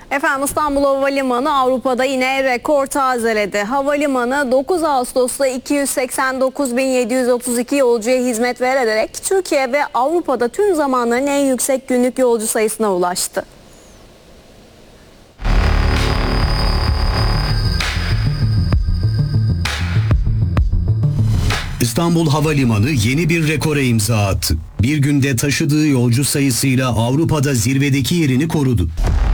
Efendim İstanbul Havalimanı Avrupa'da yine rekor tazeledi. Havalimanı 9 Ağustos'ta 289.732 yolcuya hizmet vererek Türkiye ve Avrupa'da tüm zamanların en yüksek günlük yolcu sayısına ulaştı. İstanbul Havalimanı yeni bir rekora imza attı. Bir günde taşıdığı yolcu sayısıyla Avrupa'da zirvedeki yerini korudu.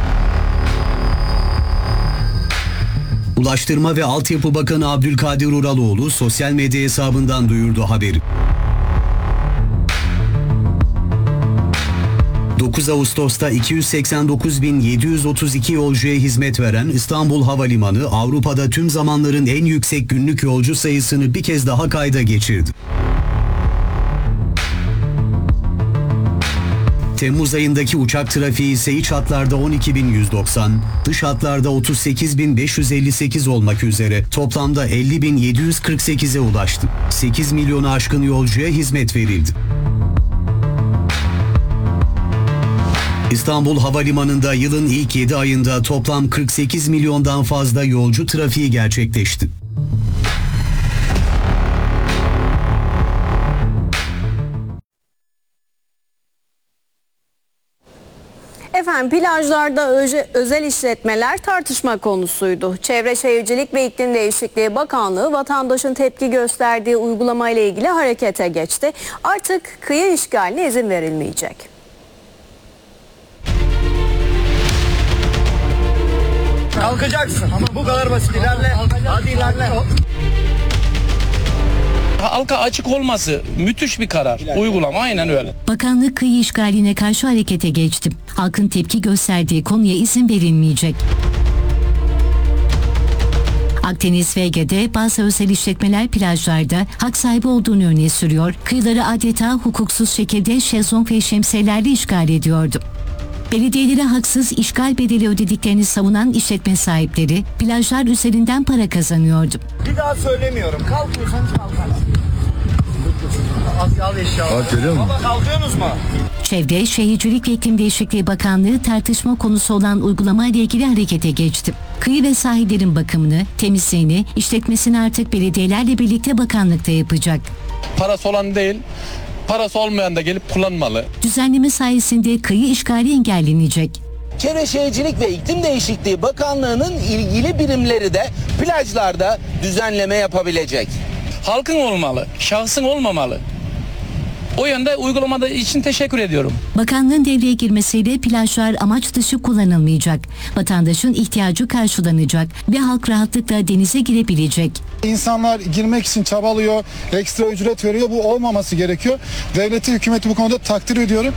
Ulaştırma ve Altyapı Bakanı Abdülkadir Uraloğlu sosyal medya hesabından duyurdu haberi. 9 Ağustos'ta 289.732 yolcuya hizmet veren İstanbul Havalimanı, Avrupa'da tüm zamanların en yüksek günlük yolcu sayısını bir kez daha kayda geçirdi. Temmuz ayındaki uçak trafiği ise iç hatlarda 12.190, dış hatlarda 38.558 olmak üzere toplamda 50.748'e ulaştı. 8 milyonu aşkın yolcuya hizmet verildi. İstanbul Havalimanı'nda yılın ilk 7 ayında toplam 48 milyondan fazla yolcu trafiği gerçekleşti. Efendim plajlarda özel işletmeler tartışma konusuydu. Çevre Şehircilik ve İklim Değişikliği Bakanlığı vatandaşın tepki gösterdiği uygulama ile ilgili harekete geçti. Artık kıyı işgaline izin verilmeyecek. Kalkacaksın. Bu kadar basit. İlerle. Hadi ilerle. Halka açık olması müthiş bir karar. Uygulama aynen öyle. Bakanlık kıyı işgaline karşı harekete geçti. Halkın tepki gösterdiği konuya izin verilmeyecek. Akdeniz ve Ege'de bazı özel işletmeler plajlarda hak sahibi olduğunu öne sürüyor. Kıyıları adeta hukuksuz şekilde şezlong ve şemsiyelerle işgal ediyordu. Belediyelere haksız işgal bedeli ödediklerini savunan işletme sahipleri plajlar üzerinden para kazanıyordu. Bir daha söylemiyorum. Kalkmıyorsanız kalkarsın. Al eşyaları. Bak görüyor musun? Baba kalkıyorsunuz mu? Çevre, Şehircilik ve İklim Değişikliği Bakanlığı tartışma konusu olan uygulama ile ilgili harekete geçti. Kıyı ve sahillerin bakımını, temizliğini, işletmesini artık belediyelerle birlikte bakanlıkta yapacak. Parası olan değil, parası olmayan da gelip kullanmalı. Düzenleme sayesinde kıyı işgali engellenecek. Çevre Şehircilik ve İklim Değişikliği Bakanlığı'nın ilgili birimleri de plajlarda düzenleme yapabilecek. Halkın olmalı, şahsın olmamalı. O yönde uygulamada için teşekkür ediyorum. Bakanlığın devreye girmesiyle plajlar amaç dışı kullanılmayacak. Vatandaşın ihtiyacı karşılanacak ve halk rahatlıkla denize girebilecek. İnsanlar girmek için çabalıyor, ekstra ücret veriyor. Bu olmaması gerekiyor. Devleti, hükümeti bu konuda takdir ediyorum.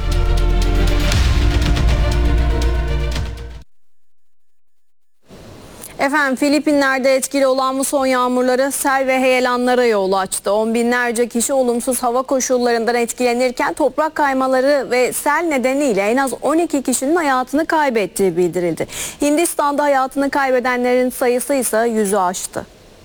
Efendim Filipinler'de etkili olan muson yağmurları sel ve heyelanlara yol açtı. On binlerce kişi olumsuz hava koşullarından etkilenirken toprak kaymaları ve sel nedeniyle en az 12 kişinin hayatını kaybettiği bildirildi. Hindistan'da hayatını kaybedenlerin sayısı ise 100'ü aştı.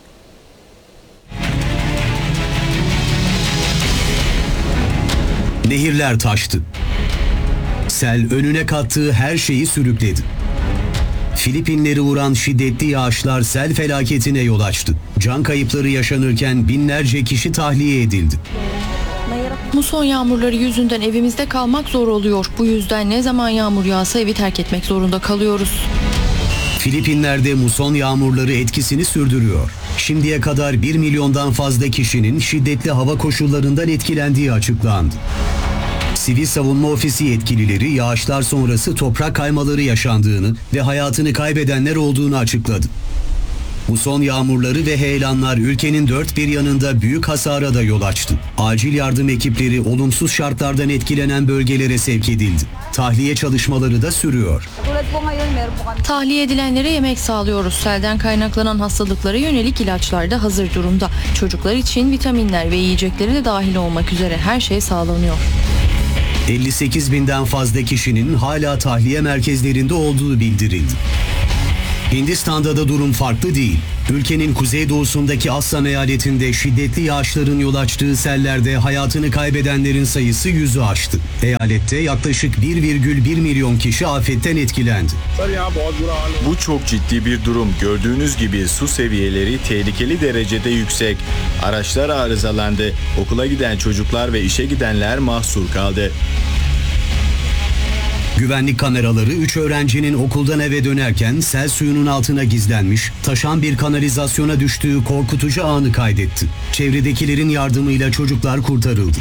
Nehirler taştı. Sel önüne kattığı her şeyi sürükledi. Filipinleri vuran şiddetli yağışlar sel felaketine yol açtı. Can kayıpları yaşanırken binlerce kişi tahliye edildi. Muson yağmurları yüzünden evimizde kalmak zor oluyor. Bu yüzden ne zaman yağmur yağsa evi terk etmek zorunda kalıyoruz. Filipinler'de muson yağmurları etkisini sürdürüyor. Şimdiye kadar 1 milyondan fazla kişinin şiddetli hava koşullarından etkilendiği açıklandı. Sivil Savunma Ofisi yetkilileri yağışlar sonrası toprak kaymaları yaşandığını ve hayatını kaybedenler olduğunu açıkladı. Muson yağmurları ve heyelanlar ülkenin dört bir yanında büyük hasara da yol açtı. Acil yardım ekipleri olumsuz şartlardan etkilenen bölgelere sevk edildi. Tahliye çalışmaları da sürüyor. Tahliye edilenlere yemek sağlıyoruz. Selden kaynaklanan hastalıklara yönelik ilaçlar da hazır durumda. Çocuklar için vitaminler ve yiyecekleri de dahil olmak üzere her şey sağlanıyor. 58 binden fazla kişinin hala tahliye merkezlerinde olduğu bildirildi. Hindistan'da da durum farklı değil. Ülkenin kuzeydoğusundaki Assam eyaletinde şiddetli yağışların yol açtığı sellerde hayatını kaybedenlerin sayısı 100'ü aştı. Eyalette yaklaşık 1,1 milyon kişi afetten etkilendi. Bu çok ciddi bir durum. Gördüğünüz gibi su seviyeleri tehlikeli derecede yüksek. Araçlar arızalandı. Okula giden çocuklar ve işe gidenler mahsur kaldı. Güvenlik kameraları 3 öğrencinin okuldan eve dönerken sel suyunun altına gizlenmiş, taşan bir kanalizasyona düştüğü korkutucu anı kaydetti. Çevredekilerin yardımıyla çocuklar kurtarıldı.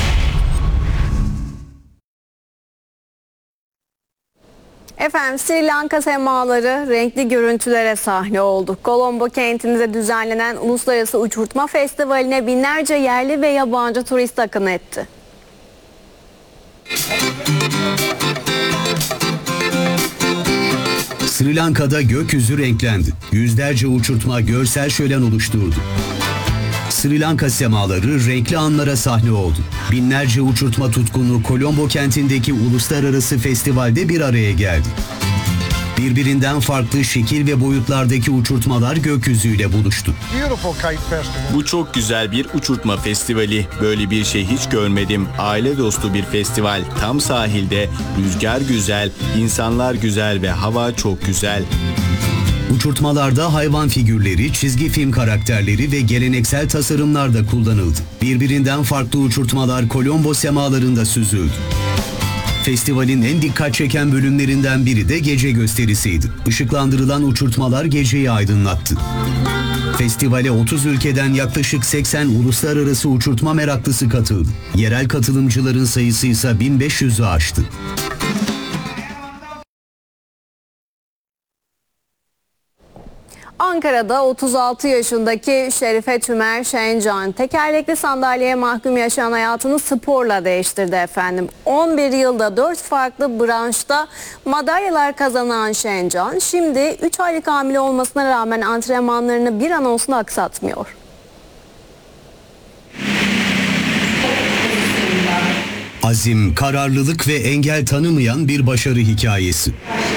Efendim, Sri Lanka semaları renkli görüntülere sahne oldu. Colombo kentinde düzenlenen Uluslararası Uçurtma Festivali'ne binlerce yerli ve yabancı turist akın etti. Sri Lanka'da gökyüzü renklendi. Yüzlerce uçurtma görsel şölen oluşturdu. Sri Lanka semaları renkli anlara sahne oldu. Binlerce uçurtma tutkunu Colombo kentindeki uluslararası festivalde bir araya geldi. Birbirinden farklı şekil ve boyutlardaki uçurtmalar gökyüzüyle buluştu. Bu çok güzel bir uçurtma festivali. Böyle bir şey hiç görmedim. Aile dostu bir festival. Tam sahilde, rüzgar güzel, insanlar güzel ve hava çok güzel. Uçurtmalarda hayvan figürleri, çizgi film karakterleri ve geleneksel tasarımlar da kullanıldı. Birbirinden farklı uçurtmalar Colombo semalarında süzüldü. Festivalin en dikkat çeken bölümlerinden biri de gece gösterisiydi. Işıklandırılan uçurtmalar geceyi aydınlattı. Festivale 30 ülkeden yaklaşık 80 uluslararası uçurtma meraklısı katıldı. Yerel katılımcıların sayısı ise 1500'ü aştı. Ankara'da 36 yaşındaki Şerife Tümer Şencan tekerlekli sandalyeye mahkum yaşayan hayatını sporla değiştirdi efendim. 11 yılda 4 farklı branşta madalyalar kazanan Şencan şimdi 3 aylık hamile olmasına rağmen antrenmanlarını bir an olsun aksatmıyor. Azim, kararlılık ve engel tanımayan bir başarı hikayesi.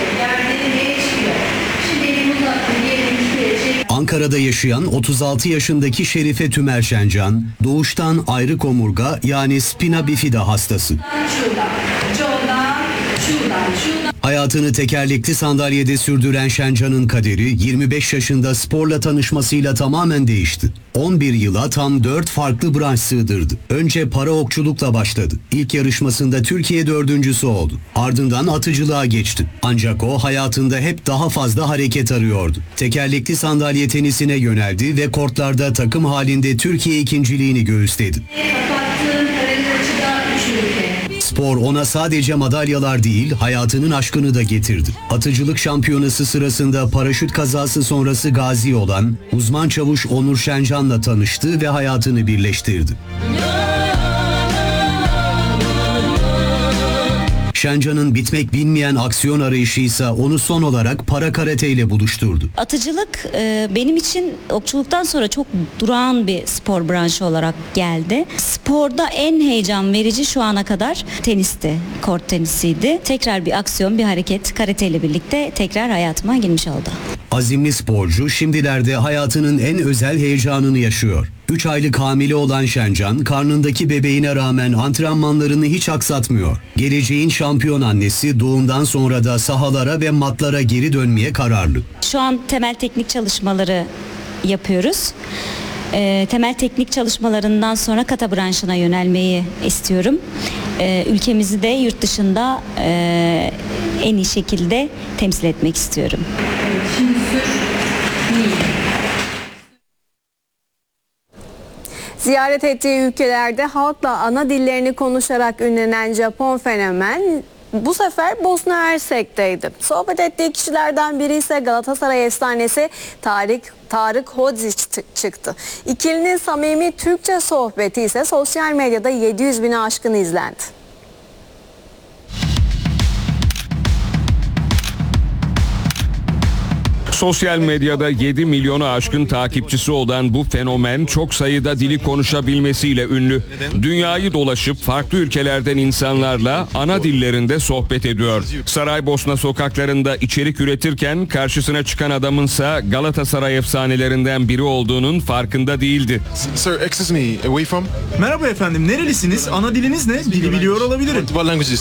Ankara'da yaşayan 36 yaşındaki Şerife Tümer Şencan, doğuştan ayrık omurga yani spina bifida hastası. Hayatını tekerlekli sandalyede sürdüren Şencan'ın kaderi 25 yaşında sporla tanışmasıyla tamamen değişti. 11 yıla tam 4 farklı branş sığdırdı. Önce para okçulukla başladı. İlk yarışmasında Türkiye 4.'sü oldu. Ardından atıcılığa geçti. Ancak o hayatında hep daha fazla hareket arıyordu. Tekerlekli sandalye tenisine yöneldi ve kortlarda takım halinde Türkiye ikinciliğini göğüsledi. Spor ona sadece madalyalar değil, hayatının aşkını da getirdi. Atıcılık şampiyonası sırasında paraşüt kazası sonrası gazi olan uzman çavuş Onur Şencan'la tanıştı ve hayatını birleştirdi. Şencan'ın bitmek bilmeyen aksiyon arayışı ise onu son olarak para karate ile buluşturdu. Atıcılık benim için okçuluktan sonra çok durağan bir spor branşı olarak geldi. Sporda en heyecan verici şu ana kadar tenisti, kort tenisiydi. Tekrar bir aksiyon, bir hareket karate ile birlikte tekrar hayatıma girmiş oldu. Azimli sporcu şimdilerde hayatının en özel heyecanını yaşıyor. 3 aylık hamile olan Şencan, karnındaki bebeğine rağmen antrenmanlarını hiç aksatmıyor. Geleceğin şampiyon annesi doğumdan sonra da sahalara ve matlara geri dönmeye kararlı. Şu an temel teknik çalışmaları yapıyoruz. Temel teknik çalışmalarından sonra kata branşına yönelmeyi istiyorum. Ülkemizi de yurt dışında en iyi şekilde temsil etmek istiyorum. Ziyaret ettiği ülkelerde halkla ana dillerini konuşarak ünlenen Japon fenomen bu sefer Bosna Hersek'teydi. Sohbet ettiği kişilerden biri ise Galatasaray efsanesi Tarık Hodzic çıktı. İkilinin samimi Türkçe sohbeti ise sosyal medyada 700 bini aşkın izlendi. Sosyal medyada 7 milyonu aşkın takipçisi olan bu fenomen çok sayıda dili konuşabilmesiyle ünlü. Dünyayı dolaşıp farklı ülkelerden insanlarla ana dillerinde sohbet ediyor. Saraybosna sokaklarında içerik üretirken karşısına çıkan adamınsa Galatasaray efsanelerinden biri olduğunun farkında değildi. Sir, excuse me, where from? Merhaba efendim, nerelisiniz? Ana diliniz ne? Dili biliyor olabilirim. What languages?